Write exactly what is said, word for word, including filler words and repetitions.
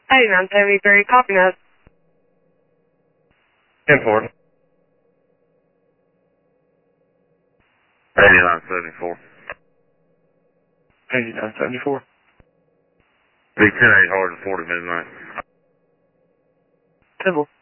eighty-nine seventy-three, copy that. ten four. eighty-nine seventy-four. eighty-nine seventy-four. B ten eight hard and forty midnight. ten four.